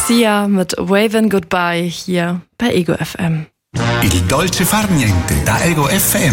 Sia mit Wavin' Goodbye hier bei Ego FM. Il dolce far niente da Ego FM.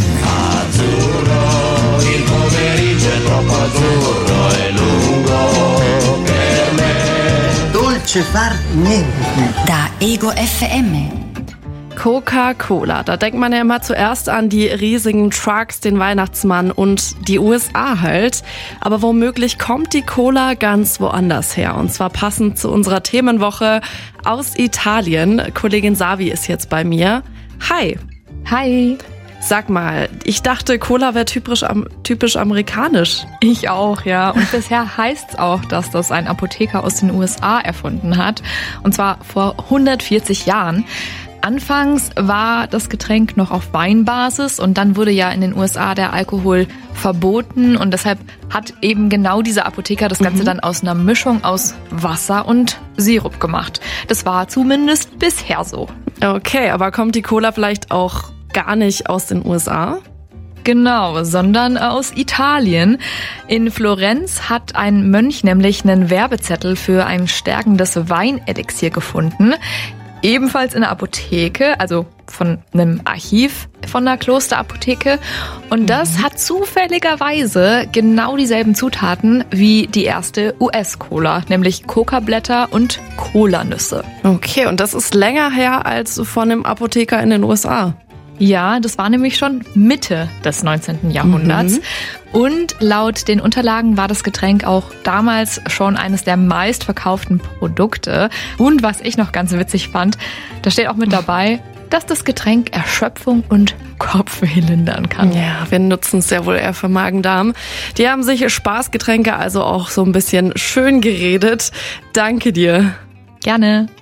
Azzurro, il pomeriggio è troppo azzurro e lungo per me. Dolce far niente da Ego FM. Coca-Cola, da denkt man ja immer zuerst an die riesigen Trucks, den Weihnachtsmann und die USA halt. Aber womöglich kommt die Cola ganz woanders her. Und zwar passend zu unserer Themenwoche aus Italien. Kollegin Savi ist jetzt bei mir. Hi. Hi. Sag mal, ich dachte, Cola wäre typisch amerikanisch. Ich auch, ja. Und bisher heißt's auch, dass das ein Apotheker aus den USA erfunden hat. Und zwar vor 140 Jahren. Anfangs war das Getränk noch auf Weinbasis und dann wurde ja in den USA der Alkohol verboten und deshalb hat eben genau dieser Apotheker das Ganze dann aus einer Mischung aus Wasser und Sirup gemacht. Das war zumindest bisher so. Okay, aber kommt die Cola vielleicht auch gar nicht aus den USA? Genau, sondern aus Italien. In Florenz hat ein Mönch nämlich einen Werbezettel für ein stärkendes Weinelixier gefunden. Ebenfalls in der Apotheke, also von einem Archiv von der Klosterapotheke. Und das hat zufälligerweise genau dieselben Zutaten wie die erste US-Cola, nämlich Kokablätter und Kolanüsse. Okay, und das ist länger her als von einem Apotheker in den USA. Ja, das war nämlich schon Mitte des 19. Jahrhunderts. Und laut den Unterlagen war das Getränk auch damals schon eines der meistverkauften Produkte. Und was ich noch ganz witzig fand, da steht auch mit dabei, dass das Getränk Erschöpfung und Kopfweh lindern kann. Ja, wir nutzen es ja wohl eher für Magen-Darm. Die haben sich Spaßgetränke also auch so ein bisschen schön geredet. Danke dir. Gerne.